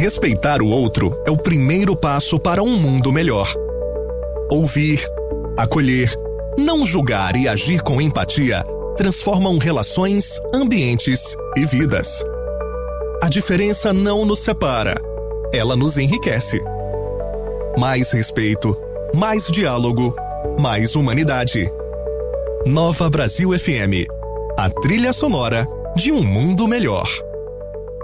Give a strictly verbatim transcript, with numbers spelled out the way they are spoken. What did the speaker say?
Respeitar o outro é o primeiro passo para um mundo melhor. Ouvir, acolher, não julgar e agir com empatia transformam relações, ambientes e vidas. A diferença não nos separa, ela nos enriquece. Mais respeito, mais diálogo, mais humanidade. Nova Brasil F M, a trilha sonora de um mundo melhor.